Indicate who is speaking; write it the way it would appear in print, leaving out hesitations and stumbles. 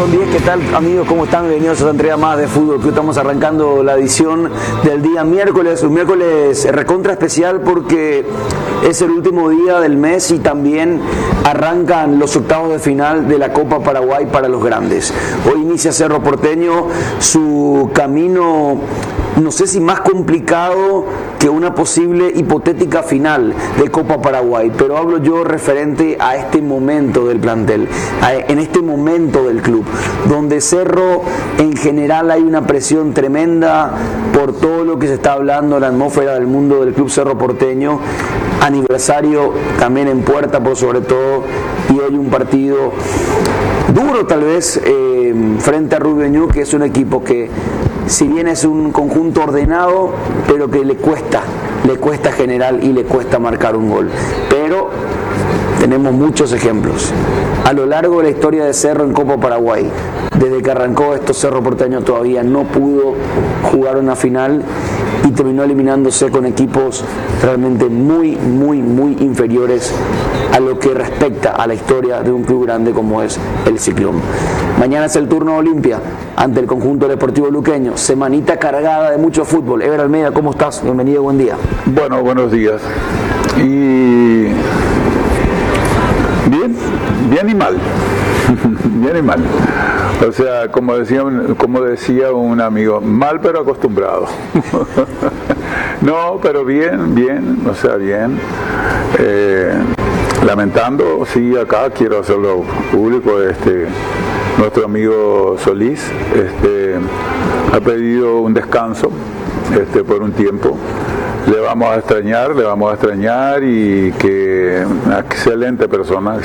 Speaker 1: con 10, ¿qué tal amigos? ¿Cómo están? Bienvenidos a otra entrega más de Fútbol Club. Estamos arrancando la edición del día miércoles, un miércoles recontra especial porque es el último día del mes y también arrancan los octavos de final de la Copa Paraguay para los grandes. Hoy inicia Cerro Porteño su camino, no sé si más complicado que una posible hipotética final de Copa Paraguay, pero hablo yo referente a este momento del plantel, en este momento del club, donde Cerro en general hay una presión tremenda por todo lo que se está hablando, la atmósfera del mundo del club Cerro Porteño, aniversario también en puerta por sobre todo, y hoy un partido duro tal vez frente a Rubio Ñu, que es un equipo que si bien es un conjunto ordenado, pero que le cuesta generar y le cuesta marcar un gol. Pero tenemos muchos ejemplos a lo largo de la historia de Cerro en Copa Paraguay. Desde que arrancó esto, Cerro Porteño todavía no pudo jugar una final y terminó eliminándose con equipos realmente muy inferiores a lo que respecta a la historia de un club grande como es el Ciclón. Mañana es el turno de Olimpia ante el conjunto deportivo luqueño. Semanita cargada de mucho fútbol. Ever Almeida, ¿cómo estás? Bienvenido, buen día.
Speaker 2: Bueno, buenos días. Y bien y mal. Bien y mal. O sea, como decía un amigo, mal pero acostumbrado. No, pero bien, o sea, bien. Lamentando, sí, acá quiero hacerlo público, nuestro amigo Solís ha pedido un descanso por un tiempo. Le vamos a extrañar y que una excelente persona,